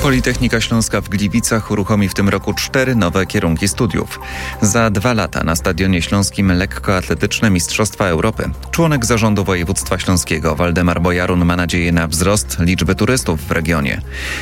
Politechnika Śląska w Gliwicach uruchomi w tym roku 4 nowe kierunki studiów. Za 2 lata na Stadionie Śląskim lekkoatletyczne Mistrzostwa Europy. Członek zarządu województwa śląskiego Waldemar Bojarun ma nadzieję na wzrost liczby turystów w regionie.